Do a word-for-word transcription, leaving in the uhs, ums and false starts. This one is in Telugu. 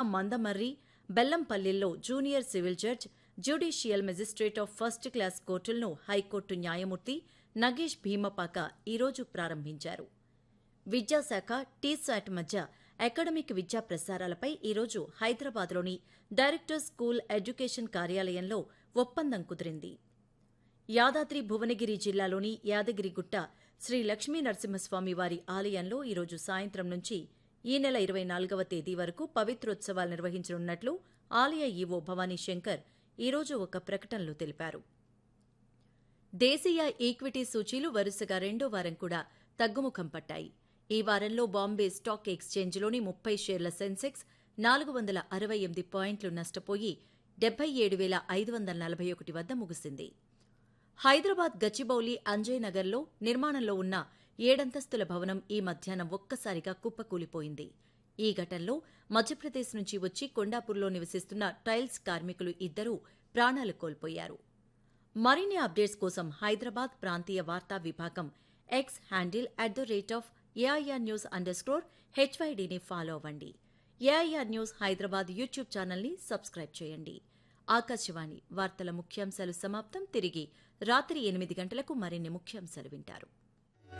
Mandamarri, బెల్లంపల్లిల్లో junior civil judge, judicial magistrate of first class కోర్టులను high court న్యాయమూర్తి నగేష్ భీమపాక ఈరోజు ప్రారంభించారు. విద్యాశాఖ, టీశాట్ మధ్య అకాడమిక్ విద్యా ప్రసారాలపై ఈరోజు హైదరాబాద్లోని డైరెక్టర్ స్కూల్ ఎడ్యుకేషన్ కార్యాలయంలో ఒప్పందం కుదిరింది. యాదాద్రి భువనగిరి జిల్లాలోని యాదగిరిగుట్ట శ్రీ లక్ష్మీ నరసింహస్వామి వారి ఆలయంలో ఈరోజు సాయంత్రం నుంచి ఈ నెల ఇరవై నాలుగవ తేదీ వరకు పవిత్రోత్సవాలు నిర్వహించనున్నట్లు ఆలయ ఈవో భవానీ శంకర్ ఈరోజు ఒక ప్రకటనలో తెలిపారు. దేశీయ ఈక్విటీ సూచీలు వరుసగా రెండో వారం కూడా తగ్గుముఖం పట్టాయి. ఈ వారంలో బాంబే స్టాక్ ఎక్స్చేంజ్లోని ముప్పై షేర్ల సెన్సెక్స్ నాలుగు వందల అరవై ఎనిమిది పాయింట్లు నష్టపోయి డెబ్బై ఏడు వేల ఐదు వందల నలభై ఒకటి వద్ద ముగిసింది. హైదరాబాద్ గచ్చిబౌలి అంజయ్ నగర్లో నిర్మాణంలో ఉన్న ఏడంతస్తుల భవనం ఈ మధ్యాహ్నం ఒక్కసారిగా కుప్పకూలిపోయింది. ఈ ఘటనలో మధ్యప్రదేశ్ నుంచి వచ్చి కొండాపూర్లో నివసిస్తున్న టైల్స్ కార్మికులు ఇద్దరూ ప్రాణాలు కోల్పోయారు. మరిన్ని అప్డేట్స్ కోసం హైదరాబాద్ ప్రాంతీయ వార్తా విభాగం X handle at the rate of AIR news under score హెచ్వైడీని follow అవ్వండి. ఏఐఆర్ న్యూస్ హైదరాబాద్ యూట్యూబ్ ఛానల్ని సబ్స్క్రైబ్ చేయండి. ఆకాశవాణి వార్తల ముఖ్యాంశాలు సమాప్తం. తిరిగి రాత్రి ఎనిమిది గంటలకు మరిన్ని ముఖ్యాంశాలు వింటారు.